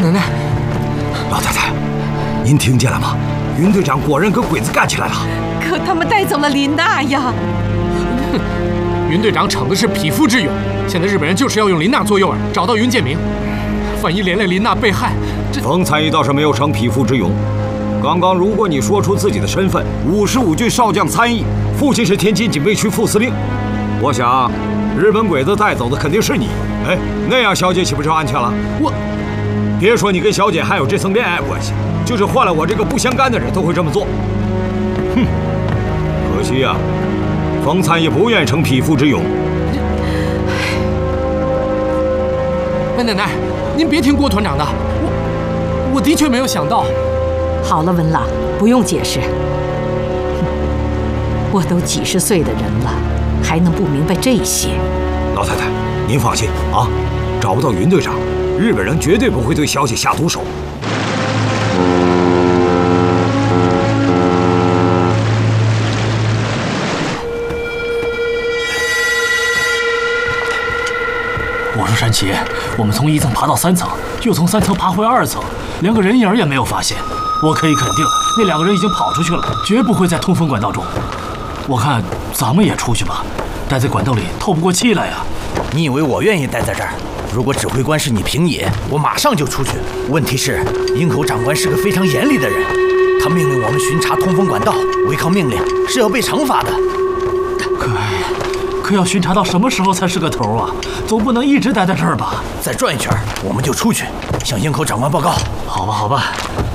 奶奶， 老太太，您听见了吗？云队长果然跟鬼子干起来了。 可他们带走了林娜呀！ 云队长逞的是匹夫之勇，现在日本人就是要用林娜做诱饵，找到云建明。万一连累林娜被害， 冯参议倒是没有逞匹夫之勇。刚刚如果你说出自己的身份，55军少将参议，父亲是天津警备区副司令，我想日本鬼子带走的肯定是你。哎，那样小姐岂不就安全了？别说你跟小姐还有这层恋爱关系，就是换了我这个不相干的人都会这么做。哼，可惜呀，冯参议不愿逞匹夫之勇。 哎，奶奶，您别听郭团长的，我的确没有想到。 好了，文朗，不用解释。我都几十岁的人了，还能不明白这些？ 老太太，您放心啊，找不到云队长，日本人绝对不会对小姐下毒手。 我说山崎，我们从1层爬到3层，又从3层爬回2层，连个人影也没有发现。我可以肯定，那2个人已经跑出去了，绝不会在通风管道中。我看咱们也出去吧，待在管道里透不过气来呀。 你以为我愿意待在这儿？如果指挥官是你平野，我马上就出去。问题是，营口长官是个非常严厉的人，他命令我们巡查通风管道，违抗命令是要被惩罚的。 可要巡查到什么时候才是个头啊？总不能一直待在这儿吧？ 再转一圈，我们就出去，向营口长官报告。 好吧，好吧。